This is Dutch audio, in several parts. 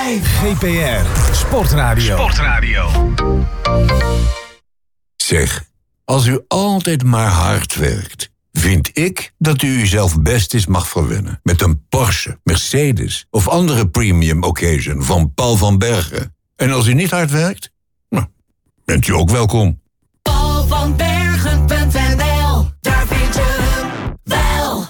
GPR Sportradio. Zeg, als u altijd maar hard werkt, vind ik dat u uzelf best eens mag verwennen met een Porsche, Mercedes of andere premium occasion van Paul van Bergen. En als u niet hard werkt, nou, bent u ook welkom. paulvanbergen.nl, daar vind je hem wel.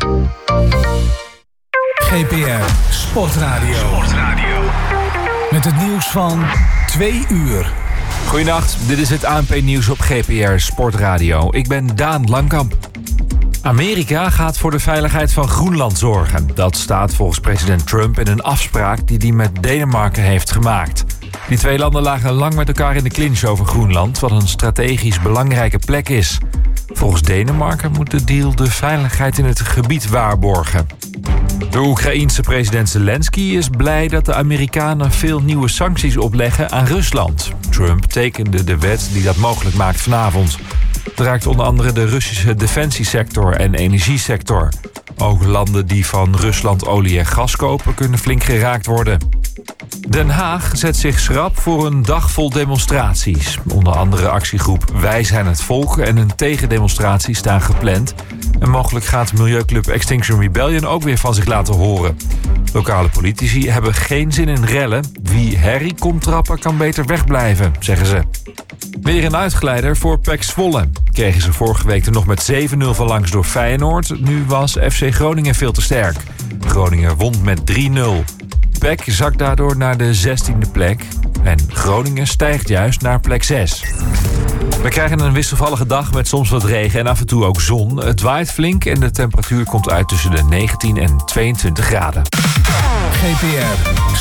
GPR Sportradio. Met het nieuws van 2 uur. Goedenacht, dit is het ANP-nieuws op GPR Sportradio. Ik ben Daan Langkamp. Amerika gaat voor de veiligheid van Groenland zorgen. Dat staat volgens president Trump in een afspraak die hij met Denemarken heeft gemaakt. Die twee landen lagen lang met elkaar in de clinch over Groenland, wat een strategisch belangrijke plek is. Volgens Denemarken moet de deal de veiligheid in het gebied waarborgen. De Oekraïense president Zelensky is blij dat de Amerikanen veel nieuwe sancties opleggen aan Rusland. Trump tekende de wet die dat mogelijk maakt vanavond. Het raakt onder andere de Russische defensiesector en energiesector. Ook landen die van Rusland olie en gas kopen kunnen flink geraakt worden. Den Haag zet zich schrap voor een dag vol demonstraties. Onder andere actiegroep Wij zijn het volk en een tegendemonstratie staan gepland. En mogelijk gaat milieuclub Extinction Rebellion ook weer van zich laten horen. Lokale politici hebben geen zin in rellen. Wie herrie komt trappen kan beter wegblijven, zeggen ze. Weer een uitgeleider voor PEC Zwolle. Kregen ze vorige week er nog met 7-0 van langs door Feyenoord. Nu was FC Groningen veel te sterk. Groningen won met 3-0. PEC zakt daardoor naar de 16e plek. En Groningen stijgt juist naar plek 6. We krijgen een wisselvallige dag met soms wat regen en af en toe ook zon. Het waait flink en de temperatuur komt uit tussen de 19 en 22 graden. GPR